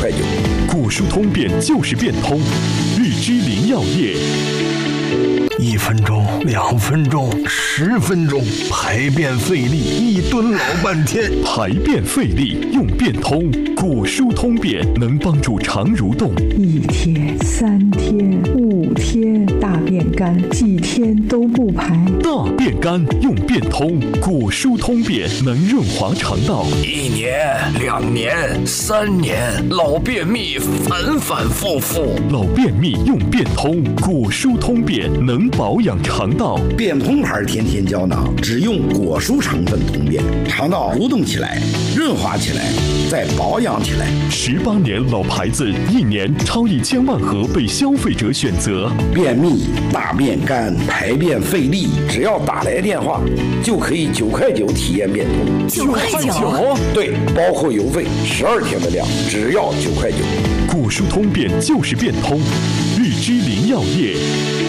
块9。 果蔬通便就是变通，日之灵药液。 1分钟、2分钟、10分钟，排便费力，1蹲老半天。 排便费力用变通，果蔬通便能帮助肠蠕动。 1天、3天、5天，大便干，几天都不排。 大便干用变通，果蔬通便能润滑肠道。 1年、2年、3年，老便秘反反复复。 老便秘用变通，果蔬通便能保养肠道。 变通牌天天胶囊只用果蔬成分通便，肠道蠕动起来，润滑起来，再保养起来。 18年老牌子，1年超1000万盒被消费者选择。 便秘、大便干、排便费力，只要打来电话，就可以9块9体验变通。 9块9？ 对，包括邮费，12天的量，只要9块9。 果蔬通便就是变通，日之灵药液。